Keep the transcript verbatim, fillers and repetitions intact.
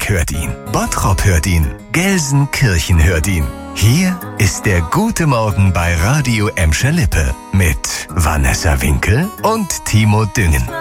Nürnberg hört ihn, Bottrop hört ihn, Gelsenkirchen hört ihn. Hier ist der Gute Morgen bei Radio Emscher Lippe mit Vanessa Winkel und Timo Düngen.